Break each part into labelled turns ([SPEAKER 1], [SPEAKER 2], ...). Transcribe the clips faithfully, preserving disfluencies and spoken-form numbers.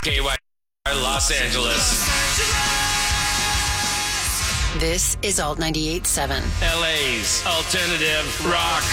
[SPEAKER 1] K Y R Los Angeles.
[SPEAKER 2] This is Alt ninety-eight point seven.
[SPEAKER 1] L A's alternative rock.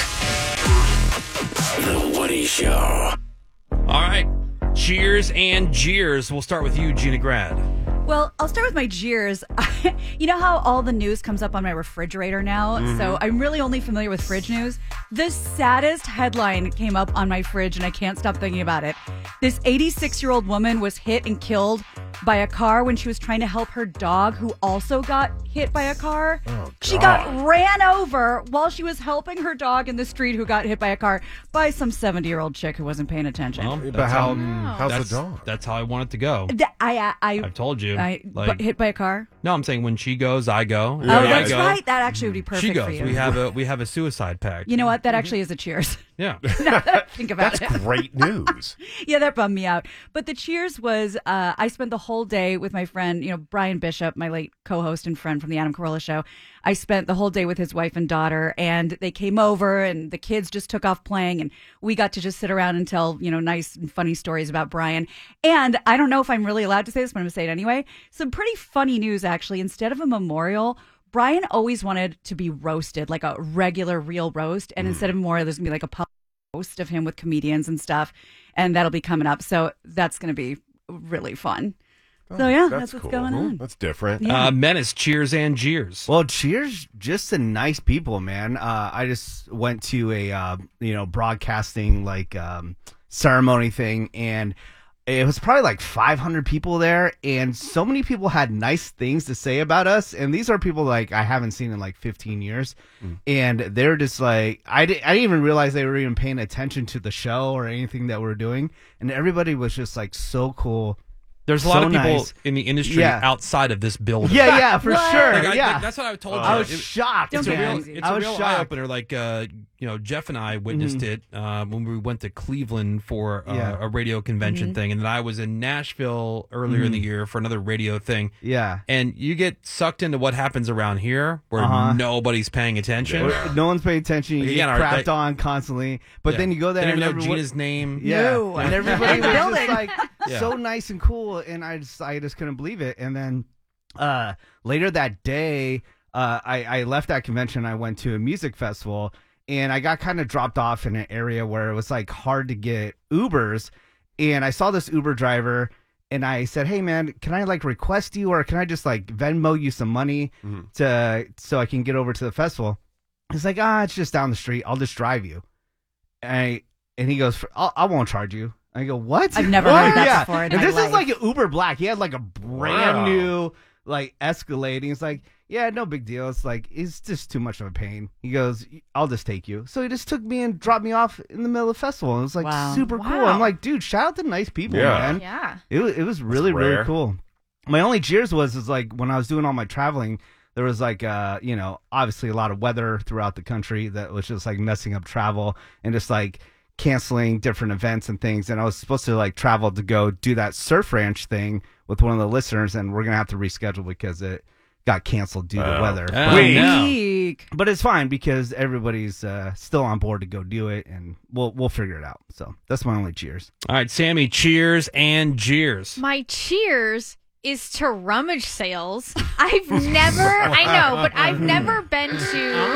[SPEAKER 3] The Woody Show.
[SPEAKER 4] All right. Cheers and jeers. We'll start with you, Gina Grad.
[SPEAKER 5] Well, I'll start with my jeers. You know how all the news comes up on my refrigerator now? Mm-hmm. So I'm really only familiar with fridge news. The saddest headline came up on my fridge, and I can't stop thinking about it. This eighty-six-year-old woman was hit and killed by a car when she was trying to help her dog, who also got hit by a car.
[SPEAKER 6] Oh,
[SPEAKER 5] she got ran over while she was helping her dog in the street, who got hit by a car by some seventy-year-old chick who wasn't paying attention.
[SPEAKER 4] Well,
[SPEAKER 6] But
[SPEAKER 4] that's
[SPEAKER 6] how,
[SPEAKER 4] how-
[SPEAKER 6] how's
[SPEAKER 4] that's,
[SPEAKER 6] the dog?
[SPEAKER 4] That's how I want it to go.
[SPEAKER 5] Th- I, I, I,
[SPEAKER 4] I've told you.
[SPEAKER 5] I
[SPEAKER 4] like,
[SPEAKER 5] but hit by a car.
[SPEAKER 4] no, I'm saying when she goes, I go.
[SPEAKER 5] Oh,
[SPEAKER 4] When I
[SPEAKER 5] that's
[SPEAKER 4] go,
[SPEAKER 5] right. That actually would be perfect
[SPEAKER 4] She goes.
[SPEAKER 5] for you.
[SPEAKER 4] We have a we have a suicide pact.
[SPEAKER 5] You know what? That actually is a cheers.
[SPEAKER 4] Yeah.
[SPEAKER 5] Now that I think about
[SPEAKER 6] That's
[SPEAKER 5] it.
[SPEAKER 6] great news.
[SPEAKER 5] Yeah, that bummed me out. But the cheers was uh, I spent the whole day with my friend, you know, Brian Bishop, my late co-host and friend from the Adam Carolla Show. I spent the whole day with his wife and daughter, and they came over, and the kids just took off playing, and we got to just sit around and tell, you know, nice and funny stories about Brian. And I don't know if I'm really allowed to say this, but I'm going to say it anyway. Some pretty funny news, actually. Instead of a memorial, Brian always wanted to be roasted, like a regular, real roast. And mm. instead of a memorial, there's going to be like a public roast of him with comedians and stuff. And that'll be coming up. So that's going to be really fun.
[SPEAKER 6] Oh,
[SPEAKER 5] so, yeah,
[SPEAKER 6] that's,
[SPEAKER 5] that's what's
[SPEAKER 6] cool.
[SPEAKER 5] going on.
[SPEAKER 6] That's different.
[SPEAKER 5] Yeah.
[SPEAKER 4] Uh, Menace, cheers and jeers.
[SPEAKER 7] Well, cheers, just to nice people, man. Uh, I just went to a uh, you know broadcasting like um, ceremony thing, and it was probably like five hundred people there, and so many people had nice things to say about us. And these are people like I haven't seen in like fifteen years, mm. and they're just like I, di- I didn't even realize they were even paying attention to the show or anything that we're doing, and everybody was just like so cool.
[SPEAKER 4] There's a
[SPEAKER 7] so
[SPEAKER 4] lot of people
[SPEAKER 7] nice.
[SPEAKER 4] in the industry
[SPEAKER 7] Yeah.
[SPEAKER 4] outside of this building.
[SPEAKER 7] Yeah, yeah, for
[SPEAKER 5] What?
[SPEAKER 7] sure.
[SPEAKER 4] Like, I-
[SPEAKER 7] yeah,
[SPEAKER 4] like, that's what I told you.
[SPEAKER 7] I was
[SPEAKER 4] It-
[SPEAKER 7] shocked.
[SPEAKER 4] It's a
[SPEAKER 5] Don't get
[SPEAKER 4] real,
[SPEAKER 5] crazy.
[SPEAKER 4] it's
[SPEAKER 7] I
[SPEAKER 4] a
[SPEAKER 7] was
[SPEAKER 4] real
[SPEAKER 7] shocked.
[SPEAKER 4] eye opener. Like, uh, you know, Jeff and I witnessed
[SPEAKER 7] Mhm.
[SPEAKER 4] it uh, when we went to Cleveland for uh,
[SPEAKER 7] Yeah.
[SPEAKER 4] a radio convention
[SPEAKER 5] Mhm.
[SPEAKER 4] thing, and then I was in Nashville earlier in the
[SPEAKER 7] Mhm.
[SPEAKER 4] year for another radio thing.
[SPEAKER 7] Yeah.
[SPEAKER 4] And you get sucked into what happens around here, where
[SPEAKER 7] Uh-huh.
[SPEAKER 4] nobody's paying attention.
[SPEAKER 6] Yeah.
[SPEAKER 7] No one's paying attention. You
[SPEAKER 4] Again,
[SPEAKER 7] get
[SPEAKER 4] our-
[SPEAKER 7] crapped
[SPEAKER 4] like-
[SPEAKER 7] on constantly. But
[SPEAKER 4] Yeah.
[SPEAKER 7] then you go there
[SPEAKER 4] They
[SPEAKER 7] and
[SPEAKER 4] didn't know
[SPEAKER 7] everyone,
[SPEAKER 4] Gina's name.
[SPEAKER 7] yeah,
[SPEAKER 5] No.
[SPEAKER 7] and everybody was
[SPEAKER 5] Building.
[SPEAKER 7] just like
[SPEAKER 4] Yeah.
[SPEAKER 7] so nice and cool, and I just I just couldn't believe it. And then uh, later that day, uh, I I left that convention. I went to a music festival, and I got kind of dropped off in an area where it was like hard to get Ubers, and I saw this Uber driver. And I said, "Hey man, can I like request you, or can I just like Venmo you some money
[SPEAKER 6] Mhm.
[SPEAKER 7] to so I can get over to the festival?" He's like, "Ah, it's just down the street. I'll just drive you." And I, and he goes, I'll, "I won't charge you." I go, "What?"
[SPEAKER 5] I've never
[SPEAKER 7] What?
[SPEAKER 5] heard that
[SPEAKER 7] yeah.
[SPEAKER 5] before in
[SPEAKER 7] And
[SPEAKER 5] my
[SPEAKER 7] this
[SPEAKER 5] life.
[SPEAKER 7] is like an Uber Black. He had like a brand
[SPEAKER 6] Wow.
[SPEAKER 7] new like Escalade. He's like, "Yeah, no big deal. It's like it's just too much of a pain." He goes, "I'll just take you." So he just took me and dropped me off in the middle of the festival. And it was like
[SPEAKER 5] Wow.
[SPEAKER 7] super cool.
[SPEAKER 8] Wow.
[SPEAKER 7] I'm like, dude, shout out to nice people,
[SPEAKER 6] Yeah.
[SPEAKER 7] man.
[SPEAKER 8] Yeah.
[SPEAKER 7] It was, it was really,
[SPEAKER 6] rare.
[SPEAKER 7] really cool. My only cheers was is like when I was doing all my traveling, there was like uh, you know, obviously a lot of weather throughout the country that was just like messing up travel and just like canceling different events and things. And I was supposed to like travel to go do that surf ranch thing with one of the listeners, and we're gonna have to reschedule because it got canceled due to
[SPEAKER 6] Oh.
[SPEAKER 7] weather.
[SPEAKER 4] Oh,
[SPEAKER 7] But-
[SPEAKER 6] Wait.
[SPEAKER 4] no.
[SPEAKER 5] Weak.
[SPEAKER 7] But it's fine because everybody's uh, still on board to go do it, and we'll we'll figure it out. So that's my only cheers.
[SPEAKER 4] All right, Sammy, cheers and jeers.
[SPEAKER 8] My cheers is to rummage sales. I've never, I know, but I've never been to.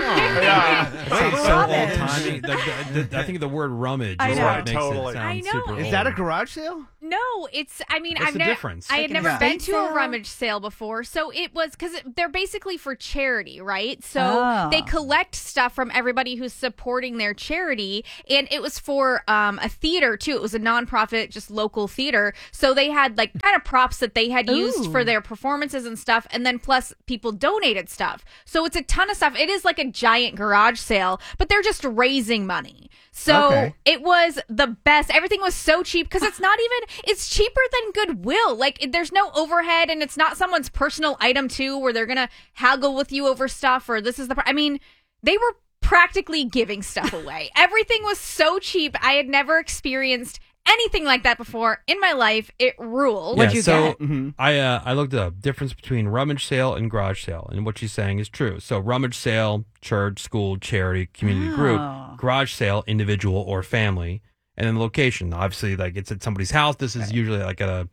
[SPEAKER 4] Wait, so
[SPEAKER 5] Rummage.
[SPEAKER 4] old timey. The, the, the, I think the word rummage
[SPEAKER 5] I
[SPEAKER 4] is
[SPEAKER 5] know.
[SPEAKER 4] what makes
[SPEAKER 6] Totally.
[SPEAKER 4] it sound
[SPEAKER 8] I know.
[SPEAKER 4] super
[SPEAKER 7] Is
[SPEAKER 4] old.
[SPEAKER 7] that a garage sale?
[SPEAKER 8] No, it's. I mean,
[SPEAKER 4] What's
[SPEAKER 8] I've
[SPEAKER 4] the
[SPEAKER 8] never.
[SPEAKER 4] difference?
[SPEAKER 8] I
[SPEAKER 5] Like
[SPEAKER 8] had
[SPEAKER 5] an
[SPEAKER 8] never been
[SPEAKER 5] estate
[SPEAKER 8] to a
[SPEAKER 5] sale?
[SPEAKER 8] rummage sale before, so it was because they're basically for charity, right? So
[SPEAKER 5] Oh.
[SPEAKER 8] they collect stuff from everybody who's supporting their charity, and it was for um, a theater too. It was a nonprofit, just local theater. So they had like kind of props that they had used
[SPEAKER 5] Ooh.
[SPEAKER 8] for their performances and stuff, and then plus people donated stuff. So it's a ton of stuff. It is like a giant garage sale, but they're just raising money. So
[SPEAKER 7] Okay.
[SPEAKER 8] it was the best. Everything was so cheap because it's not even, it's cheaper than Goodwill. Like it- there's no overhead, and it's not someone's personal item too, where they're going to haggle with you over stuff or this is the, pr- I mean, they were practically giving stuff away. Everything was so cheap. I had never experienced anything like that before in my life. It ruled.
[SPEAKER 4] Yeah,
[SPEAKER 5] you
[SPEAKER 4] so
[SPEAKER 5] get?
[SPEAKER 7] Mm-hmm.
[SPEAKER 4] I uh, I looked up difference between rummage sale and garage sale, and what she's saying is true. So rummage sale, church, school, charity, community
[SPEAKER 5] Oh.
[SPEAKER 4] group. Garage sale, individual or family, and then the location. Obviously, like it's at somebody's house. This is usually like a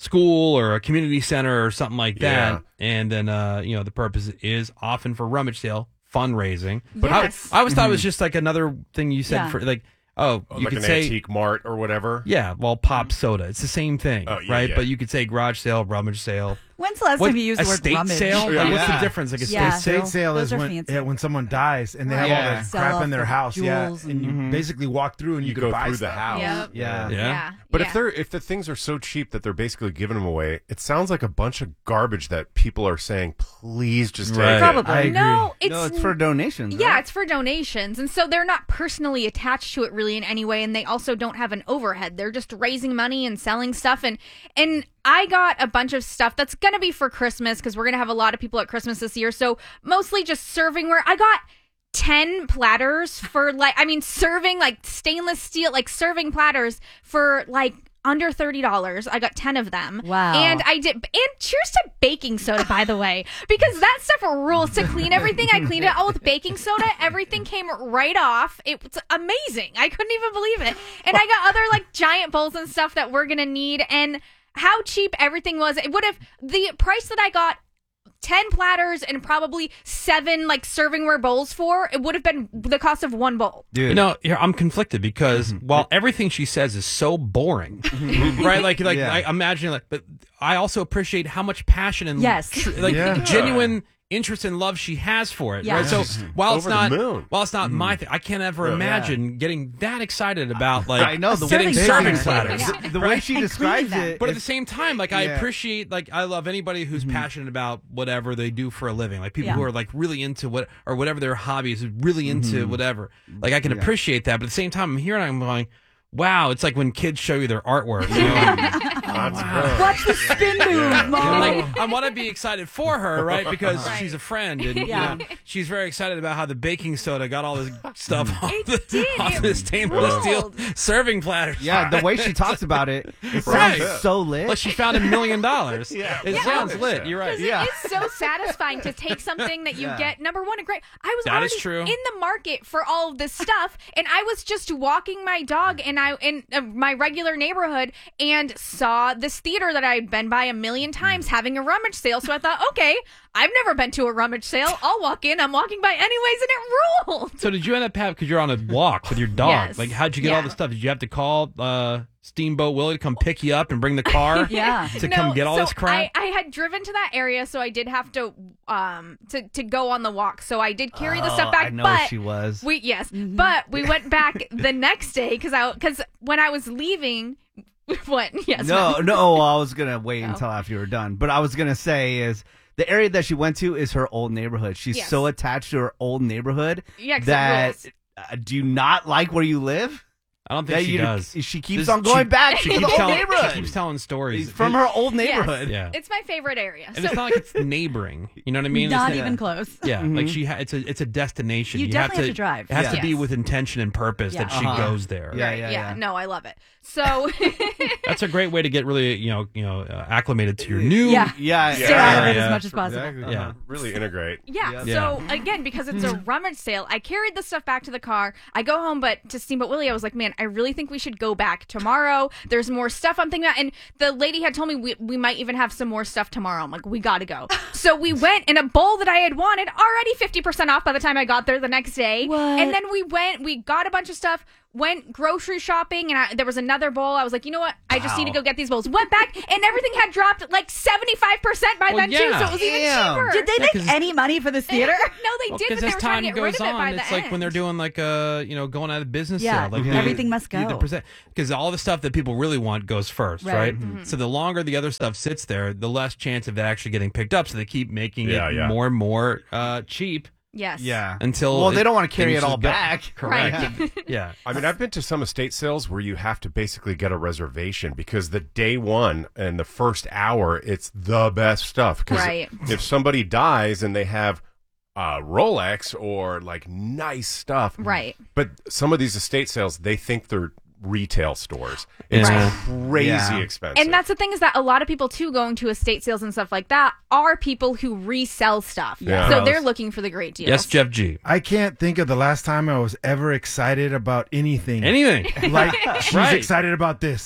[SPEAKER 4] school or a community center or something like that.
[SPEAKER 3] Yeah.
[SPEAKER 4] And then, uh, you know, the purpose is often for rummage sale fundraising. But
[SPEAKER 8] Yes.
[SPEAKER 4] I, I always thought it was just like another thing you said
[SPEAKER 5] Yeah.
[SPEAKER 4] for like, oh, you
[SPEAKER 3] like
[SPEAKER 4] could
[SPEAKER 3] an
[SPEAKER 4] say,
[SPEAKER 3] antique mart or whatever.
[SPEAKER 4] yeah, well, pop soda. It's the same thing,
[SPEAKER 3] Oh, yeah,
[SPEAKER 4] right?
[SPEAKER 3] yeah.
[SPEAKER 4] But you could say garage sale, rummage sale.
[SPEAKER 5] When's the last
[SPEAKER 4] What,
[SPEAKER 5] time you used the word
[SPEAKER 4] estate
[SPEAKER 5] rummage?
[SPEAKER 4] sale? Like, what's the
[SPEAKER 7] Yeah.
[SPEAKER 4] difference? Like a
[SPEAKER 5] Yeah.
[SPEAKER 4] estate
[SPEAKER 6] Estate
[SPEAKER 4] sale?
[SPEAKER 6] sale
[SPEAKER 5] Those
[SPEAKER 6] is
[SPEAKER 5] are
[SPEAKER 6] when
[SPEAKER 5] fancy.
[SPEAKER 6] yeah, when someone dies and they have
[SPEAKER 7] Yeah.
[SPEAKER 6] all the
[SPEAKER 5] Sell
[SPEAKER 6] crap
[SPEAKER 5] off
[SPEAKER 6] in their
[SPEAKER 5] the
[SPEAKER 6] house, yeah,
[SPEAKER 5] jewels
[SPEAKER 6] and you
[SPEAKER 7] and-
[SPEAKER 6] basically walk through and you,
[SPEAKER 3] You
[SPEAKER 6] can
[SPEAKER 3] go
[SPEAKER 6] buy
[SPEAKER 3] through
[SPEAKER 6] stuff.
[SPEAKER 3] the house.
[SPEAKER 8] Yep.
[SPEAKER 7] Yeah.
[SPEAKER 4] Yeah.
[SPEAKER 8] Yeah.
[SPEAKER 3] But
[SPEAKER 8] yeah.
[SPEAKER 3] if they're if the things are so cheap that they're basically giving them away, it sounds like a bunch of garbage that people are saying, please just take
[SPEAKER 4] Right.
[SPEAKER 3] it.
[SPEAKER 5] Probably.
[SPEAKER 6] I agree.
[SPEAKER 8] no, it's,
[SPEAKER 7] no, it's for donations.
[SPEAKER 8] yeah,
[SPEAKER 7] right?
[SPEAKER 8] it's for donations, and so they're not personally attached to it really in any way, and they also don't have an overhead. They're just raising money and selling stuff, and and I got a bunch of stuff that's gonna be for Christmas because we're gonna have a lot of people at Christmas this year. So mostly just servingware. I got ten platters for like, I mean, serving like stainless steel, like serving platters for like under thirty dollars. I got ten of them.
[SPEAKER 5] Wow.
[SPEAKER 8] And I did, and cheers to baking soda, by the way, because that stuff rules to clean everything. I cleaned it all with baking soda. Everything came right off. It was amazing. I couldn't even believe it. And I got other like giant bowls and stuff that we're going to need. And how cheap everything was. It would have, the price that I got ten platters and probably seven like servingware bowls for, it would have been the cost of one bowl.
[SPEAKER 7] Dude.
[SPEAKER 4] You know, here I'm conflicted because while everything she says is so boring, right? Like, like
[SPEAKER 7] Yeah.
[SPEAKER 4] I imagine, like, but I also appreciate how much passion and
[SPEAKER 5] Yes.
[SPEAKER 4] tr- like
[SPEAKER 6] Yeah.
[SPEAKER 4] genuine interest and love she has for it.
[SPEAKER 5] Yeah.
[SPEAKER 4] Right? So
[SPEAKER 3] She's
[SPEAKER 4] while it's
[SPEAKER 3] over the
[SPEAKER 4] not,
[SPEAKER 3] moon.
[SPEAKER 4] while it's not my thing, I can't ever imagine getting that excited about like
[SPEAKER 7] I know the
[SPEAKER 4] getting
[SPEAKER 5] serving
[SPEAKER 4] serving
[SPEAKER 5] platter.
[SPEAKER 4] platters.
[SPEAKER 7] The, the way she
[SPEAKER 5] And
[SPEAKER 7] describes
[SPEAKER 5] cleaning
[SPEAKER 7] it,
[SPEAKER 4] But at
[SPEAKER 7] it's-
[SPEAKER 4] the same time, like I
[SPEAKER 7] Yeah.
[SPEAKER 4] appreciate, like I love anybody who's passionate about whatever they do for a living. Like people
[SPEAKER 5] Yeah.
[SPEAKER 4] who are like really into what or whatever their hobby is, really into whatever. Like I can appreciate that, but at the same time, I'm hearing, I'm going, wow, it's like when kids show you their artwork. You know?
[SPEAKER 3] That's gross.
[SPEAKER 5] Watch the spin move, Mom.
[SPEAKER 4] Like I want to be excited for her, right? Because
[SPEAKER 8] Right.
[SPEAKER 4] she's a friend, and you
[SPEAKER 5] Yeah.
[SPEAKER 4] know, she's very excited about how the baking soda got all this stuff off
[SPEAKER 8] It
[SPEAKER 4] the,
[SPEAKER 8] did.
[SPEAKER 4] off
[SPEAKER 8] It
[SPEAKER 4] the stainless steel
[SPEAKER 8] ruled.
[SPEAKER 4] serving platters.
[SPEAKER 7] yeah, the way she talks about it, it sounds
[SPEAKER 4] Right.
[SPEAKER 7] so lit.
[SPEAKER 4] Like she found a million dollars.
[SPEAKER 3] Yeah.
[SPEAKER 4] It
[SPEAKER 3] Yeah.
[SPEAKER 4] sounds lit. You're right.
[SPEAKER 7] Yeah.
[SPEAKER 8] It's so satisfying to take something that you
[SPEAKER 7] Yeah.
[SPEAKER 8] get. Number one, a great. I was
[SPEAKER 4] That
[SPEAKER 8] already
[SPEAKER 4] is true.
[SPEAKER 8] in the market for all of this stuff, and I was just walking my dog and I in uh, my regular neighborhood and saw this theater that I'd been by a million times having a rummage sale. So I thought, okay, I've never been to a rummage sale. I'll walk in. I'm walking by anyways, and it ruled.
[SPEAKER 4] So did you end up having, because you're on a walk with your dog,
[SPEAKER 8] Yes.
[SPEAKER 4] like how'd you get all
[SPEAKER 8] Yeah.
[SPEAKER 4] the stuff? Did you have to call uh, Steamboat Willie to come pick you up and bring the car
[SPEAKER 5] Yeah.
[SPEAKER 4] to
[SPEAKER 8] No,
[SPEAKER 4] come get all
[SPEAKER 8] so
[SPEAKER 4] this crap?
[SPEAKER 8] I, I had driven to that area, so I did have to um to, to go on the walk. So I did carry the
[SPEAKER 7] Oh,
[SPEAKER 8] stuff back.
[SPEAKER 7] I know
[SPEAKER 8] but
[SPEAKER 7] she was.
[SPEAKER 8] we yes, but we went back the next day because I because when I was leaving, what yes
[SPEAKER 7] No,
[SPEAKER 8] what?
[SPEAKER 7] no, I was gonna wait
[SPEAKER 8] Oh.
[SPEAKER 7] until after you were done. But I was gonna say is the area that she went to is her old neighborhood. She's
[SPEAKER 8] Yes.
[SPEAKER 7] so attached to her old neighborhood
[SPEAKER 8] Yeah, 'cause it
[SPEAKER 7] that
[SPEAKER 8] rules.
[SPEAKER 7] uh, do you not like where you live?
[SPEAKER 4] I don't think
[SPEAKER 7] That
[SPEAKER 4] she
[SPEAKER 7] you,
[SPEAKER 4] does.
[SPEAKER 7] She keeps
[SPEAKER 4] This-
[SPEAKER 7] on going
[SPEAKER 4] she-
[SPEAKER 7] back
[SPEAKER 4] She
[SPEAKER 7] to the
[SPEAKER 4] keeps
[SPEAKER 7] old
[SPEAKER 4] telling,
[SPEAKER 7] neighborhood.
[SPEAKER 4] she keeps telling stories
[SPEAKER 7] from her old neighborhood.
[SPEAKER 4] Yeah,
[SPEAKER 8] It's my favorite area.
[SPEAKER 4] and
[SPEAKER 8] So
[SPEAKER 4] it's not like it's neighboring. You know what I mean?
[SPEAKER 5] Not
[SPEAKER 4] It's
[SPEAKER 5] even close.
[SPEAKER 4] Yeah, like she ha- it's a it's a destination.
[SPEAKER 5] You
[SPEAKER 4] have
[SPEAKER 5] definitely
[SPEAKER 4] to,
[SPEAKER 5] have to drive.
[SPEAKER 4] It has
[SPEAKER 7] Yeah.
[SPEAKER 4] to be
[SPEAKER 8] Yes.
[SPEAKER 4] with intention and purpose that
[SPEAKER 5] Yeah.
[SPEAKER 4] she
[SPEAKER 7] Uh-huh.
[SPEAKER 4] goes there.
[SPEAKER 7] Yeah,
[SPEAKER 8] right,
[SPEAKER 7] yeah, yeah.
[SPEAKER 8] No, I love it. So
[SPEAKER 4] That's a great way to get really you know you know uh, acclimated to your new.
[SPEAKER 5] Yeah.
[SPEAKER 7] Yeah,
[SPEAKER 5] Stay out of it
[SPEAKER 4] Yeah.
[SPEAKER 5] as much as possible.
[SPEAKER 6] Exactly.
[SPEAKER 4] Yeah.
[SPEAKER 3] Really integrate.
[SPEAKER 8] Yeah.
[SPEAKER 4] Yeah.
[SPEAKER 8] So again, because it's a rummage sale, I carried the stuff back to the car. I go home, but to Steamboat Willie, I was like, man, I really think we should go back tomorrow. There's more stuff I'm thinking about. And the lady had told me we, we might even have some more stuff tomorrow. I'm like, we got to go. So we went in a bowl that I had wanted, already fifty percent off by the time I got there the next day.
[SPEAKER 5] What?
[SPEAKER 8] And then we went, we got a bunch of stuff. Went grocery shopping, and I, there was another bowl. I was like, you know what? I just need to go get these bowls. Went back, and everything had dropped like seventy-five percent by
[SPEAKER 4] Well,
[SPEAKER 8] then, too,
[SPEAKER 4] yeah.
[SPEAKER 8] so it was even
[SPEAKER 7] Damn.
[SPEAKER 8] cheaper.
[SPEAKER 5] Did they
[SPEAKER 4] Yeah,
[SPEAKER 5] make
[SPEAKER 4] 'cause-
[SPEAKER 5] any money for this theater?
[SPEAKER 8] No, they
[SPEAKER 4] Well,
[SPEAKER 8] did, but
[SPEAKER 4] because
[SPEAKER 8] they
[SPEAKER 4] as
[SPEAKER 8] were trying
[SPEAKER 4] time
[SPEAKER 8] to get
[SPEAKER 4] goes
[SPEAKER 8] rid of it by
[SPEAKER 4] on,
[SPEAKER 8] the
[SPEAKER 4] it's like when they're
[SPEAKER 8] end.
[SPEAKER 4] doing like uh you know going out of business.
[SPEAKER 5] Yeah,
[SPEAKER 4] sale. Like
[SPEAKER 5] mhm.
[SPEAKER 4] the-
[SPEAKER 5] Everything must
[SPEAKER 4] the- the
[SPEAKER 5] go.
[SPEAKER 4] percent because all the stuff that people really want goes first,
[SPEAKER 5] Right.
[SPEAKER 4] right?
[SPEAKER 8] Mm-hmm.
[SPEAKER 4] So the longer the other stuff sits there, the less chance of it actually getting picked up. So they keep making
[SPEAKER 3] Yeah,
[SPEAKER 4] it
[SPEAKER 3] yeah.
[SPEAKER 4] more and more uh, cheap
[SPEAKER 8] Yes.
[SPEAKER 7] Yeah.
[SPEAKER 4] until
[SPEAKER 7] well, they
[SPEAKER 4] it
[SPEAKER 7] don't want to carry it
[SPEAKER 4] finishes
[SPEAKER 7] all
[SPEAKER 4] go-
[SPEAKER 7] back.
[SPEAKER 4] Correct.
[SPEAKER 8] Right.
[SPEAKER 4] Yeah.
[SPEAKER 3] I mean, I've been to some estate sales where you have to basically get a reservation because the day one and the first hour, it's the best stuff. 'Cause
[SPEAKER 8] Right.
[SPEAKER 3] if somebody dies and they have uh, Rolex or like nice stuff,
[SPEAKER 8] Right.
[SPEAKER 3] But some of these estate sales, they think they're retail stores. It's
[SPEAKER 4] Yeah.
[SPEAKER 3] crazy
[SPEAKER 7] Yeah.
[SPEAKER 3] expensive.
[SPEAKER 8] And that's the thing is that a lot of people too going to estate sales and stuff like that are people who resell stuff.
[SPEAKER 3] Yeah.
[SPEAKER 8] So they're looking for the great deals.
[SPEAKER 4] Yes, Jeff G.
[SPEAKER 6] I can't think of the last time I was ever excited about anything.
[SPEAKER 4] Anything.
[SPEAKER 6] Like she's
[SPEAKER 4] Right.
[SPEAKER 6] excited about this.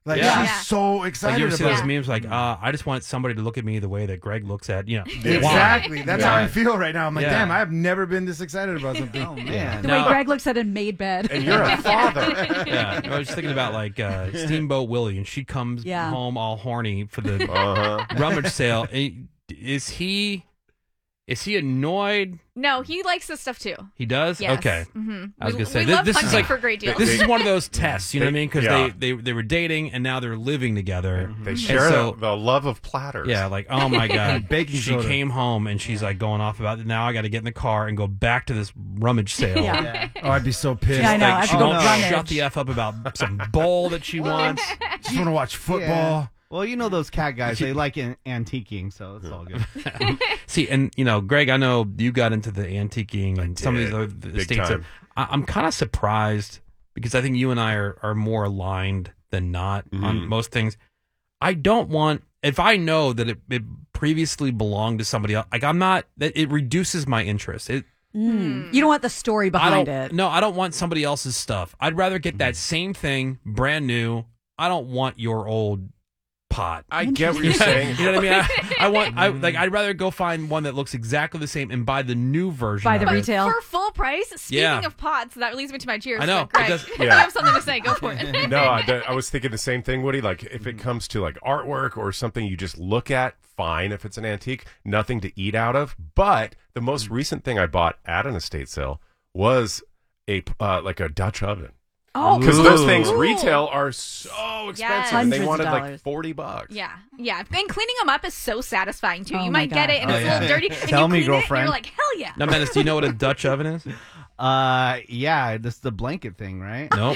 [SPEAKER 6] Like
[SPEAKER 4] Yeah.
[SPEAKER 6] she's
[SPEAKER 8] Yeah.
[SPEAKER 6] so
[SPEAKER 4] Like
[SPEAKER 6] excited
[SPEAKER 4] you ever see
[SPEAKER 6] about
[SPEAKER 4] those
[SPEAKER 6] it.
[SPEAKER 4] memes like, uh, I just want somebody to look at me the way that Greg looks at, you know.
[SPEAKER 6] Exactly. That's how
[SPEAKER 4] Yeah.
[SPEAKER 6] I feel right now. I'm like,
[SPEAKER 4] Yeah.
[SPEAKER 6] damn, I've never been this excited about something.
[SPEAKER 7] Oh man.
[SPEAKER 5] The
[SPEAKER 4] No.
[SPEAKER 5] way Greg looks at a made bed.
[SPEAKER 3] And you're a father.
[SPEAKER 4] Yeah, I was just thinking about like uh, Steamboat Willie, and she comes
[SPEAKER 5] Yeah.
[SPEAKER 4] home all horny for the
[SPEAKER 3] Uh-huh.
[SPEAKER 4] rummage sale. Eh, Is he? Is he annoyed?
[SPEAKER 8] No, he likes this stuff too.
[SPEAKER 4] He does.
[SPEAKER 8] Yes.
[SPEAKER 4] Okay.
[SPEAKER 8] Mm-hmm.
[SPEAKER 4] I was
[SPEAKER 8] we,
[SPEAKER 4] gonna say
[SPEAKER 8] we
[SPEAKER 4] thi-
[SPEAKER 8] love
[SPEAKER 4] this is
[SPEAKER 8] hunting
[SPEAKER 4] like
[SPEAKER 8] for great deals.
[SPEAKER 4] this is one of those tests. You know what I mean? Because
[SPEAKER 3] Yeah.
[SPEAKER 4] they, they they were dating and now they're living together.
[SPEAKER 3] They
[SPEAKER 4] And
[SPEAKER 3] share
[SPEAKER 4] so-
[SPEAKER 3] the, the love of platters.
[SPEAKER 4] Yeah, like oh my god,
[SPEAKER 6] Baking
[SPEAKER 4] she
[SPEAKER 6] soda.
[SPEAKER 4] came home and she's like going off about it. Now I got to get in the car and go back to this rummage sale.
[SPEAKER 5] Yeah.
[SPEAKER 6] Oh, I'd be so pissed.
[SPEAKER 5] Yeah, I know.
[SPEAKER 4] Like,
[SPEAKER 5] I have
[SPEAKER 4] she
[SPEAKER 5] to go
[SPEAKER 4] won't
[SPEAKER 5] rummage.
[SPEAKER 4] shut the f up about some bowl that she wants.
[SPEAKER 6] Just want to watch football.
[SPEAKER 7] Yeah. Well, you know those cat guys, they like an- antiquing, so it's all good.
[SPEAKER 4] See, and you know, Greg, I know you got into the antiquing and some of these
[SPEAKER 3] did.
[SPEAKER 4] other
[SPEAKER 3] Big
[SPEAKER 4] estates.
[SPEAKER 3] time.
[SPEAKER 4] I, I'm kind of surprised because I think you and I are, are more aligned than not
[SPEAKER 3] Mm-hmm.
[SPEAKER 4] on most things. I don't want if I know that it, it previously belonged to somebody else. Like I'm not that it reduces my interest. It
[SPEAKER 5] Mm. You don't want the story
[SPEAKER 4] I
[SPEAKER 5] behind
[SPEAKER 4] don't.
[SPEAKER 5] it.
[SPEAKER 4] No, I don't want somebody else's stuff. I'd rather get that same thing brand new. I don't want your old pot.
[SPEAKER 3] I get what you're saying.
[SPEAKER 4] You know what I mean? I, I want, I like, I'd rather go find one that looks exactly the same and buy the new version.
[SPEAKER 5] Buy the
[SPEAKER 4] of it.
[SPEAKER 5] retail.
[SPEAKER 8] For full price. Speaking
[SPEAKER 4] Yeah.
[SPEAKER 8] of pots, that leads me to my cheers.
[SPEAKER 4] I know,
[SPEAKER 8] but Greg,
[SPEAKER 4] because-
[SPEAKER 8] if
[SPEAKER 3] yeah.
[SPEAKER 8] you have something to say, go for it.
[SPEAKER 3] No, I, I was thinking the same thing, Woody. Like, if it comes to like artwork or something you just look at, fine. If it's an antique, nothing to eat out of. But the most recent thing I bought at an estate sale was a uh, like a Dutch oven.
[SPEAKER 8] Oh,
[SPEAKER 3] Because those
[SPEAKER 7] Ooh.
[SPEAKER 3] things
[SPEAKER 8] Cool.
[SPEAKER 3] retail are so expensive, and they
[SPEAKER 5] Hundreds of
[SPEAKER 3] wanted like
[SPEAKER 5] dollars.
[SPEAKER 3] forty bucks.
[SPEAKER 8] Yeah, yeah. And cleaning them up is so satisfying too.
[SPEAKER 5] Oh
[SPEAKER 8] you
[SPEAKER 5] my
[SPEAKER 8] might get
[SPEAKER 5] God.
[SPEAKER 8] it and
[SPEAKER 7] Oh,
[SPEAKER 8] it's a
[SPEAKER 7] yeah.
[SPEAKER 8] little dirty. And
[SPEAKER 7] Tell
[SPEAKER 8] you
[SPEAKER 7] me,
[SPEAKER 8] clean
[SPEAKER 7] girlfriend.
[SPEAKER 8] It and you're like, hell yeah.
[SPEAKER 4] Now, Menace, do you know what a Dutch oven is?
[SPEAKER 7] Uh, yeah, that's the blanket thing, right?
[SPEAKER 4] Nope.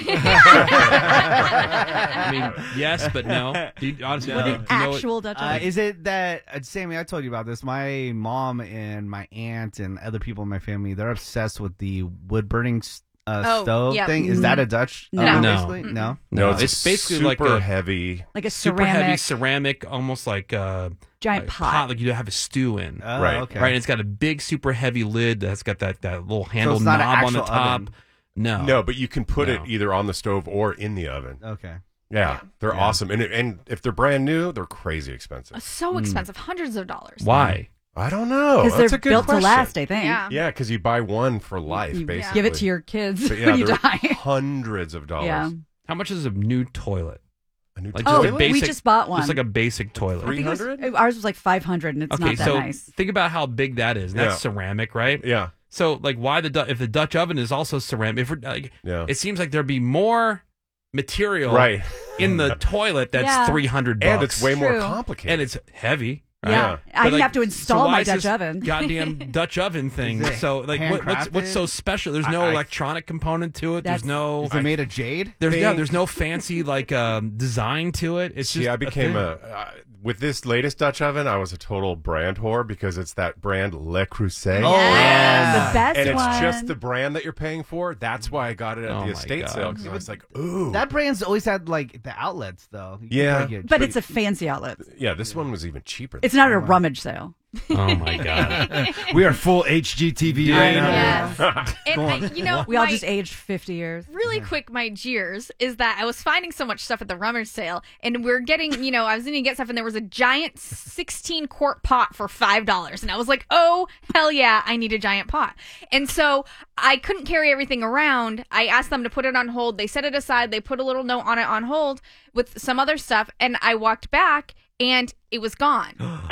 [SPEAKER 4] I mean, yes, but no. Do you, honestly,
[SPEAKER 7] No.
[SPEAKER 4] do you- do you know what-
[SPEAKER 5] Actual Dutch
[SPEAKER 7] Uh,
[SPEAKER 5] oven.
[SPEAKER 7] is it that uh, Sammy? I told you about this. My mom and my aunt and other people in my family, they're obsessed with the wood burning s- uh,
[SPEAKER 8] Oh,
[SPEAKER 7] stove
[SPEAKER 8] yep.
[SPEAKER 7] thing. Is that a Dutch?
[SPEAKER 5] No.
[SPEAKER 7] oven,
[SPEAKER 4] No.
[SPEAKER 7] basically? no.
[SPEAKER 3] No,
[SPEAKER 4] No,
[SPEAKER 3] it's,
[SPEAKER 4] it's basically like
[SPEAKER 3] super
[SPEAKER 4] a-
[SPEAKER 3] heavy.
[SPEAKER 5] like a
[SPEAKER 4] super heavy
[SPEAKER 5] ceramic
[SPEAKER 4] ceramic, almost like a
[SPEAKER 5] giant
[SPEAKER 4] a
[SPEAKER 5] pot.
[SPEAKER 4] like you have a stew in.
[SPEAKER 7] Oh,
[SPEAKER 3] Right.
[SPEAKER 7] okay.
[SPEAKER 4] Right, and it's got a big, super heavy lid that's got that, that little handle
[SPEAKER 7] it's not an
[SPEAKER 4] knob on the
[SPEAKER 7] actual
[SPEAKER 4] top.
[SPEAKER 7] oven.
[SPEAKER 4] No,
[SPEAKER 3] No, but you can put it
[SPEAKER 4] No.
[SPEAKER 3] either on the stove or in the oven.
[SPEAKER 7] Okay.
[SPEAKER 3] Yeah, they're
[SPEAKER 7] Yeah.
[SPEAKER 3] awesome, and and if they're brand new, they're crazy expensive.
[SPEAKER 8] So expensive, hundreds of dollars.
[SPEAKER 4] Why?
[SPEAKER 3] I don't know.
[SPEAKER 5] Because
[SPEAKER 3] That's
[SPEAKER 5] they're
[SPEAKER 3] a good
[SPEAKER 5] built
[SPEAKER 3] question.
[SPEAKER 5] to last, I think.
[SPEAKER 8] Yeah.
[SPEAKER 3] Yeah, because you buy one for life,
[SPEAKER 5] You
[SPEAKER 3] basically.
[SPEAKER 5] give it to your kids
[SPEAKER 3] But yeah,
[SPEAKER 5] when you
[SPEAKER 3] they're
[SPEAKER 5] die.
[SPEAKER 3] hundreds of dollars.
[SPEAKER 5] Yeah.
[SPEAKER 4] How much is a new toilet?
[SPEAKER 3] A new
[SPEAKER 4] Like
[SPEAKER 5] Oh,
[SPEAKER 4] just a
[SPEAKER 3] toilet?
[SPEAKER 5] we
[SPEAKER 4] basic,
[SPEAKER 5] just bought one.
[SPEAKER 4] Just like a basic toilet.
[SPEAKER 5] I think it was-
[SPEAKER 3] 300?
[SPEAKER 5] Ours was like five hundred, and it's
[SPEAKER 4] Okay,
[SPEAKER 5] not that
[SPEAKER 4] so
[SPEAKER 5] nice.
[SPEAKER 4] think about how big that is. That's
[SPEAKER 3] Yeah.
[SPEAKER 4] ceramic, right?
[SPEAKER 3] Yeah,
[SPEAKER 4] So, like, why the Du- if the Dutch oven is also ceramic? If we're, like,
[SPEAKER 3] yeah.
[SPEAKER 4] it seems like there'd be more material
[SPEAKER 3] Right.
[SPEAKER 4] in the toilet that's
[SPEAKER 5] Yeah.
[SPEAKER 4] three hundred bucks,
[SPEAKER 3] And it's way more
[SPEAKER 5] True.
[SPEAKER 3] complicated.
[SPEAKER 4] and it's heavy. right?
[SPEAKER 5] Yeah,
[SPEAKER 3] Yeah.
[SPEAKER 5] I
[SPEAKER 4] But, like,
[SPEAKER 5] have to
[SPEAKER 4] so
[SPEAKER 5] install
[SPEAKER 4] why
[SPEAKER 5] my
[SPEAKER 4] is
[SPEAKER 5] Dutch
[SPEAKER 4] this
[SPEAKER 5] oven.
[SPEAKER 4] Goddamn Dutch oven thing.
[SPEAKER 7] Is it
[SPEAKER 4] So, like, what, what's what's so
[SPEAKER 7] handcrafted?
[SPEAKER 4] special? There's no
[SPEAKER 3] I- I-
[SPEAKER 4] electronic component to it.
[SPEAKER 5] That's-
[SPEAKER 4] There's no.
[SPEAKER 7] Is it made of jade?
[SPEAKER 4] There's yeah,
[SPEAKER 3] think-
[SPEAKER 4] there's no fancy like um, design to it. It's
[SPEAKER 3] See,
[SPEAKER 4] just
[SPEAKER 3] I became
[SPEAKER 4] thing.
[SPEAKER 3] a, uh, with this latest Dutch oven, I was a total brand whore because it's that brand Le Creuset.
[SPEAKER 7] Oh,
[SPEAKER 5] Yeah, the best
[SPEAKER 3] and it's
[SPEAKER 5] one.
[SPEAKER 3] just the brand that you're paying for. That's why I got it at
[SPEAKER 4] Oh
[SPEAKER 3] the
[SPEAKER 4] my
[SPEAKER 3] estate
[SPEAKER 4] God.
[SPEAKER 3] sale because I was like, ooh,
[SPEAKER 7] That brand's always had like the outlets though. You can
[SPEAKER 3] Yeah.
[SPEAKER 7] probably get
[SPEAKER 5] but
[SPEAKER 7] cheap.
[SPEAKER 5] it's a fancy outlet.
[SPEAKER 3] yeah. This one was even cheaper.
[SPEAKER 5] It's not a rummage sale.
[SPEAKER 4] Oh my god!
[SPEAKER 6] We are full H G T V right now.
[SPEAKER 8] Yes. And I, you know,
[SPEAKER 5] We all
[SPEAKER 8] my-
[SPEAKER 5] just aged fifty years.
[SPEAKER 8] really quick, my jeers is that I was finding so much stuff at the rummage sale, and we're getting, you know, I was going to get stuff, and there was a giant sixteen quart pot for five dollars, and I was like, oh hell yeah, I need a giant pot, and so I couldn't carry everything around. I asked them to put it on hold. They set it aside. They put a little note on it on hold with some other stuff, and I walked back. And it was gone.
[SPEAKER 9] Oh no.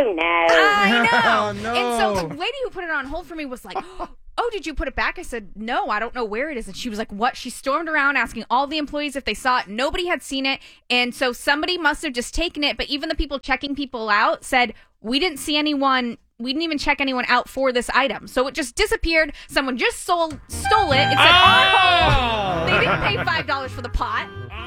[SPEAKER 8] I know.
[SPEAKER 6] Oh, no.
[SPEAKER 8] And so the lady who put it on hold for me was like, oh, did you put it back? I said, no, I don't know where it is. And she was like, what? She stormed around asking all the employees if they saw it. Nobody had seen it. And so somebody must have just taken it. But even the people checking people out said, we didn't see anyone. We didn't even check anyone out for this item. So it just disappeared. Someone just sold, stole it. It said on hold. They didn't pay five dollars for the pot.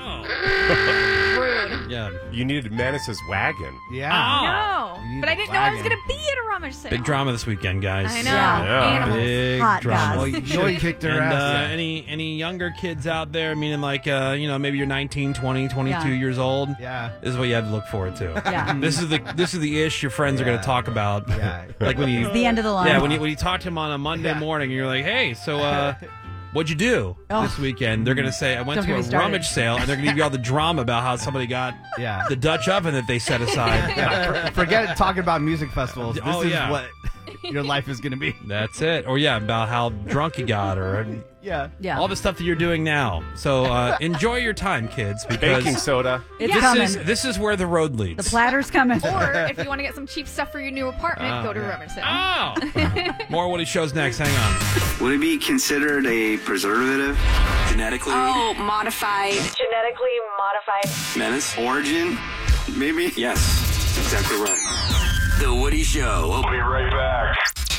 [SPEAKER 8] Rude.
[SPEAKER 4] Yeah,
[SPEAKER 3] You needed Menace's wagon.
[SPEAKER 7] yeah.
[SPEAKER 8] No.
[SPEAKER 7] You need
[SPEAKER 8] But I
[SPEAKER 7] a
[SPEAKER 8] didn't know I was
[SPEAKER 7] wagon.
[SPEAKER 8] going to be at a rummage sale.
[SPEAKER 4] big drama this weekend, guys.
[SPEAKER 8] I know.
[SPEAKER 5] Yeah.
[SPEAKER 8] Animals.
[SPEAKER 4] Big
[SPEAKER 5] Hot
[SPEAKER 4] drama.
[SPEAKER 5] guys.
[SPEAKER 6] Well, you should have kicked her
[SPEAKER 4] And uh,
[SPEAKER 6] ass.
[SPEAKER 4] any any younger kids out there, meaning like uh, you know maybe you're nineteen, twenty, twenty-two
[SPEAKER 5] Yeah.
[SPEAKER 4] years old.
[SPEAKER 7] Yeah.
[SPEAKER 4] This is what you have to look forward to.
[SPEAKER 5] Yeah.
[SPEAKER 4] This is the this is the ish your friends are going
[SPEAKER 7] Yeah.
[SPEAKER 4] to talk about.
[SPEAKER 7] Yeah.
[SPEAKER 4] Like when you
[SPEAKER 5] The end of the line.
[SPEAKER 4] yeah when you when you talk to them on a Monday
[SPEAKER 7] Yeah.
[SPEAKER 4] morning and you're like, hey, so uh, what'd you do
[SPEAKER 5] Oh.
[SPEAKER 4] this weekend? They're going to say, I went
[SPEAKER 5] Don't
[SPEAKER 4] to
[SPEAKER 5] get
[SPEAKER 4] a
[SPEAKER 5] me started.
[SPEAKER 4] rummage sale, and they're going to give you all the drama about how somebody got
[SPEAKER 7] Yeah.
[SPEAKER 4] the Dutch oven that they set aside.
[SPEAKER 7] Yeah, for- forget talking about music festivals. This
[SPEAKER 4] Oh,
[SPEAKER 7] is
[SPEAKER 4] yeah.
[SPEAKER 7] what your life is going to be.
[SPEAKER 4] That's it. Or, yeah, about how drunk you got, or
[SPEAKER 7] Yeah.
[SPEAKER 5] Yeah.
[SPEAKER 4] all the stuff that you're doing now. So uh, enjoy your time, kids, because
[SPEAKER 3] Baking soda.
[SPEAKER 5] It's
[SPEAKER 4] this
[SPEAKER 5] coming.
[SPEAKER 4] is this is where the road leads.
[SPEAKER 5] The platter's coming.
[SPEAKER 8] Or if you want to get some cheap stuff for your new apartment, go to a rummage sale.
[SPEAKER 4] Oh! More Woody shows next. Hang on.
[SPEAKER 9] Would it be considered a preservative? Genetically?
[SPEAKER 2] Oh, modified.
[SPEAKER 10] Genetically modified.
[SPEAKER 9] Menace? Origin? Maybe? Yes, exactly right. The Woody Show. We'll be right back.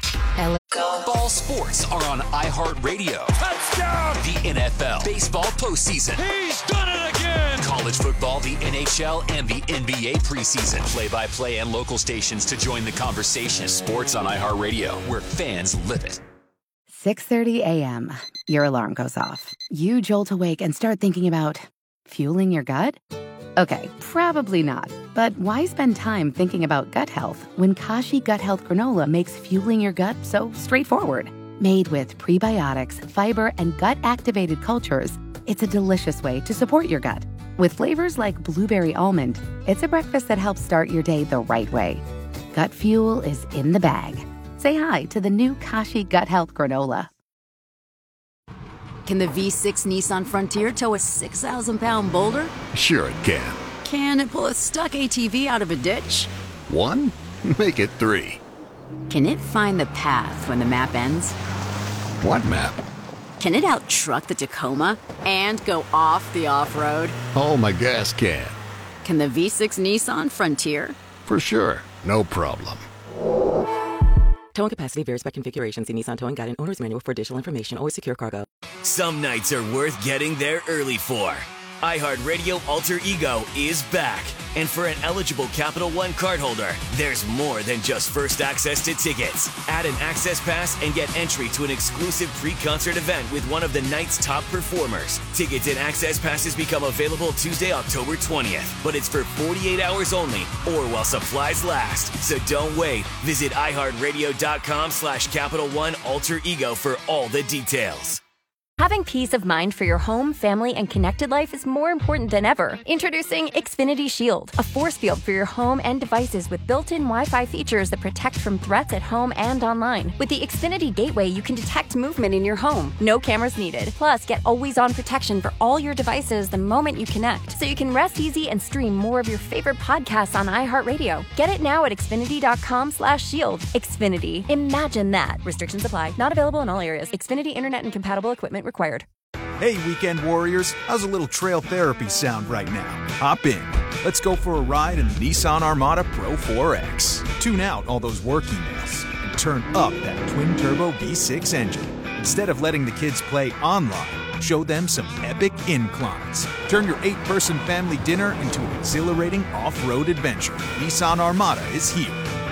[SPEAKER 11] Ball sports are on iHeartRadio. Touchdown! The N F L, baseball postseason. He's done it again! College football, the N H L, and the N B A preseason. Play-by-play and local stations to join the conversation. Sports on iHeartRadio, where fans live it.
[SPEAKER 12] six thirty a.m. Your alarm goes off. You jolt awake and start thinking about fueling your gut? Okay, probably not. But why spend time thinking about gut health when Kashi Gut Health Granola makes fueling your gut so straightforward? Made with prebiotics, fiber, and gut-activated cultures, it's a delicious way to support your gut. With flavors like blueberry almond, it's a breakfast that helps start your day the right way. Gut fuel is in the bag. Say hi to the new Kashi Gut Health Granola.
[SPEAKER 13] Can the V six Nissan Frontier tow a six thousand pound boulder?
[SPEAKER 14] Sure it can.
[SPEAKER 13] Can it pull a stuck A T V out of a ditch?
[SPEAKER 14] One? Make it three.
[SPEAKER 13] Can it find the path when the map ends?
[SPEAKER 14] What map?
[SPEAKER 13] Can it out-truck the Tacoma and go off the off-road?
[SPEAKER 14] Oh, my gas can.
[SPEAKER 13] Can the V six Nissan Frontier?
[SPEAKER 14] For sure. No problem.
[SPEAKER 15] Towing capacity varies by configuration. See Nissan Towing Guide and Owner's Manual for additional information. Always secure cargo.
[SPEAKER 16] Some nights are worth getting there early for. iHeartRadio Alter Ego is back. And for an eligible Capital One cardholder, there's more than just first access to tickets. Add an access pass and get entry to an exclusive pre-concert event with one of the night's top performers. Tickets and access passes become available Tuesday, October twentieth. But it's for forty-eight hours only or while supplies last. So don't wait. Visit iHeartRadio.com slash Capital One Alter Ego for all the details.
[SPEAKER 17] Having peace of mind for your home, family, and connected life is more important than ever. Introducing Xfinity Shield, a force field for your home and devices with built-in Wi-Fi features that protect from threats at home and online. With the Xfinity Gateway, you can detect movement in your home. No cameras needed. Plus, get always-on protection for all your devices the moment you connect, so you can rest easy and stream more of your favorite podcasts on iHeartRadio. Get it now at Xfinity.com slash shield. Xfinity. Imagine that. Restrictions apply. Not available in all areas. Xfinity Internet and compatible equipment required.
[SPEAKER 18] Hey, weekend warriors, how's a little trail therapy sound right now? Hop in. Let's go for a ride in the Nissan Armada Pro four X. Tune out all those work emails and turn up that twin-turbo V six engine. Instead of letting the kids play online, show them some epic inclines. Turn your eight-person family dinner into an exhilarating off-road adventure. Nissan Armada is here.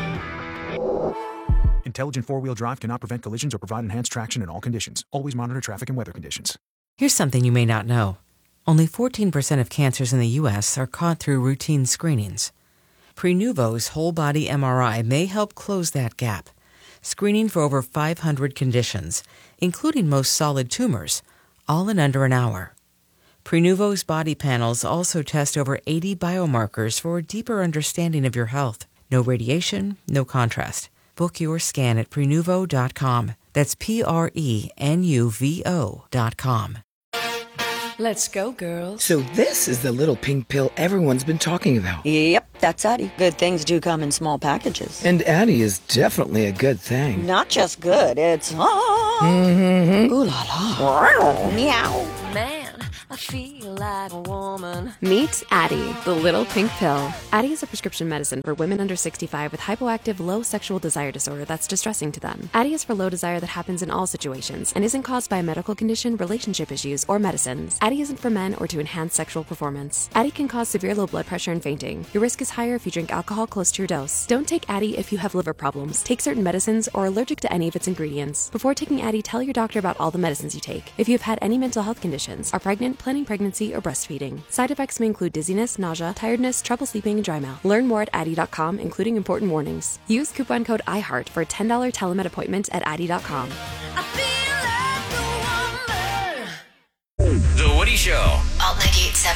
[SPEAKER 18] Intelligent four-wheel drive cannot prevent collisions or provide enhanced traction in all conditions. Always monitor traffic and weather conditions.
[SPEAKER 19] Here's something you may not know. Only fourteen percent of cancers in the U S are caught through routine screenings. Prenuvo's whole-body M R I may help close that gap, screening for over five hundred conditions, including most solid tumors, all in under an hour. Prenuvo's body panels also test over eighty biomarkers for a deeper understanding of your health. No radiation, no contrast. Book your scan at Prenuvo dot com. That's P R E N U V O dot com.
[SPEAKER 20] Let's go, girls.
[SPEAKER 21] So this is the little pink pill everyone's been talking about.
[SPEAKER 20] Yep, that's Addie. Good things do come in small packages.
[SPEAKER 21] And Addie is definitely a good thing.
[SPEAKER 20] Not just good, it's ah.
[SPEAKER 21] Mm-hmm.
[SPEAKER 20] Ooh la la. Meow.
[SPEAKER 22] Man, I feel like a woman.
[SPEAKER 23] Meet Addie, the little pink pill. Addie is a prescription medicine for women under sixty-five with hypoactive low sexual desire disorder that's distressing to them. Addie is for low desire that happens in all situations and isn't caused by a medical condition, relationship issues, or medicines. Addie isn't for men or to enhance sexual performance. Addie can cause severe low blood pressure and fainting. Your risk is higher if you drink alcohol close to your dose. Don't take Addie if you have liver problems, take certain medicines, or are allergic to any of its ingredients. Before taking Addie, tell your doctor about all the medicines you take. If you have had any mental health conditions, are pregnant, planning pregnancy, or breastfeeding. Side effects may include dizziness, nausea, tiredness, trouble sleeping, and dry mouth. Learn more at Addie dot com, including important warnings. Use coupon code iHeart for a ten dollars telemed appointment at Addie dot com.
[SPEAKER 22] I feel like a woman.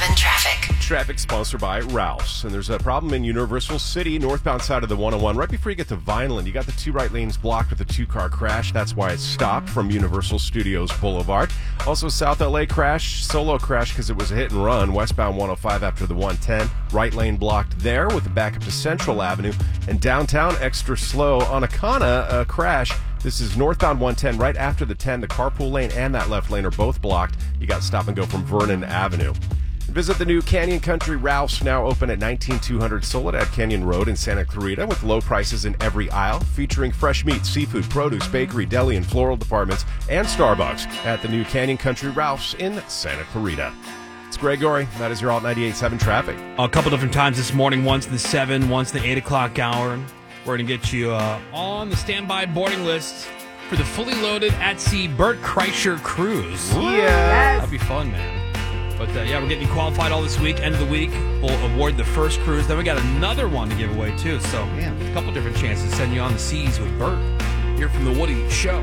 [SPEAKER 2] seven traffic.
[SPEAKER 3] Traffic sponsored by Ralph's. And there's a problem in Universal City, northbound side of the one oh one. Right before you get to Vineland, you got the two right lanes blocked with a two-car crash. That's why it stopped from Universal Studios Boulevard. Also, South L A crash, solo crash because it was a hit and run. Westbound one oh five after the one ten. Right lane blocked there with the backup to Central Avenue. And downtown, extra slow on Akana, a crash. This is northbound one ten right after the ten. The carpool lane and that left lane are both blocked. You got to stop and go from Vernon Avenue. Visit the new Canyon Country Ralph's, now open at nineteen two hundred Soledad Canyon Road in Santa Clarita, with low prices in every aisle, featuring fresh meat, seafood, produce, bakery, deli, and floral departments, and Starbucks at the new Canyon Country Ralph's in Santa Clarita. It's Greg Gorey. That is your Alt ninety-eight point seven traffic.
[SPEAKER 4] A couple different times this morning, once the seven, once the eight o'clock hour. We're going to get you uh, on the standby boarding list for the fully loaded at sea Bert Kreischer cruise.
[SPEAKER 3] Yeah.
[SPEAKER 4] That'd be fun, man. But uh, yeah, we're getting you qualified all this week. End of the week, we'll award the first cruise. Then we got another one to give away, too. So yeah, a couple different chances to send you on the seas with Bert here from the Woody Show.